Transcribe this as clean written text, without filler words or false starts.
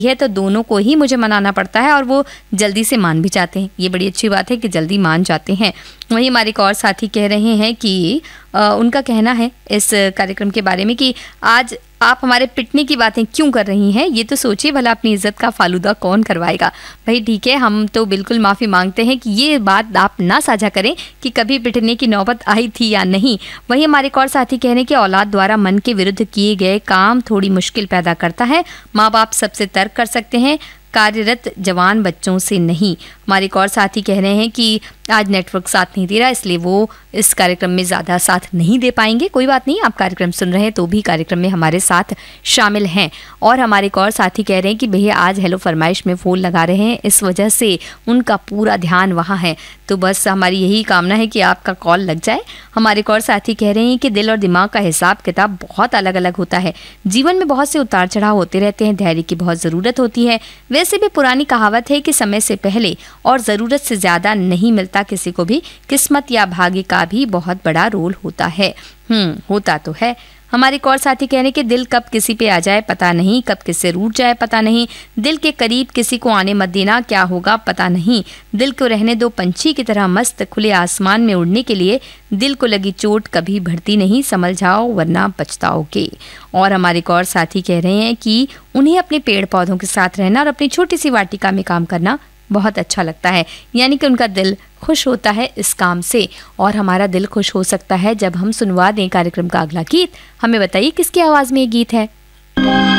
है तो दोनों को ही मुझे मनाना पड़ता है और वो जल्दी से मान भी जाते हैं। ये बड़ी अच्छी बात है कि जल्दी मान जाते हैं। वहीं हमारे एक और साथी कह रहे हैं कि उनका कहना है इस कार्यक्रम के बारे में कि आज आप हमारे पिटने की बातें क्यों कर रही हैं, ये तो सोचिए भला अपनी इज्जत का फालूदा कौन करवाएगा। भाई ठीक है, हम तो बिल्कुल माफ़ी मांगते हैं कि ये बात आप ना साझा करें कि कभी पिटने की नौबत आई थी या नहीं। वहीं हमारे एक और साथी कह रहे हैं कि औलाद द्वारा मन के विरुद्ध किए गए काम थोड़ी मुश्किल पैदा करता है। माँ बाप सबसे तर्क कर सकते हैं, कार्यरत जवान बच्चों से नहीं। हमारे एक और साथी कह रहे हैं कि आज नेटवर्क साथ नहीं दे रहा, इसलिए वो इस कार्यक्रम में ज़्यादा साथ नहीं दे पाएंगे। कोई बात नहीं, आप कार्यक्रम सुन रहे हैं तो भी कार्यक्रम में हमारे साथ शामिल हैं। और हमारे एक और साथी कह रहे हैं कि भैया आज हेलो फरमाइश में फ़ोन लगा रहे हैं, इस वजह से उनका पूरा ध्यान वहाँ है। तो बस हमारी यही कामना है कि आपका कॉल लग जाए। हमारे एक और साथी कह रहे हैं कि दिल और दिमाग का हिसाब किताब बहुत अलग अलग होता है। जीवन में बहुत से उतार चढ़ाव होते रहते हैं, धैर्य की बहुत ज़रूरत होती है। वैसे भी पुरानी कहावत है कि समय से पहले और ज़रूरत से ज़्यादा नहीं मिलता किसी को भी, किस्मत या भाग्य का भी बहुत बड़ा रोल होता है। होता तो है। हमारे एक और साथी कह रहे हैं कि दिल कब किसी पे आ जाए पता नहीं, कब किससे रूठ जाए पता नहीं। दिल के करीब किसी को आने मत देना, क्या होगा पता नहीं। दिल को रहने दो पंछी की तरह मस्त, खुले आसमान में उड़ने के लिए दिल को लगी चोट कभी भरती नहीं, संभल जाओ वरना पछताओगे। और हमारे एक और साथी कह रहे हैं कि उन्हें अपने पेड़ पौधों के साथ रहना और अपनी छोटी सी वाटिका में काम करना बहुत अच्छा लगता है, यानी कि उनका दिल खुश होता है इस काम से। और हमारा दिल खुश हो सकता है जब हम सुनवा दें कार्यक्रम का अगला गीत। हमें बताइए किसकी आवाज़ में ये गीत है।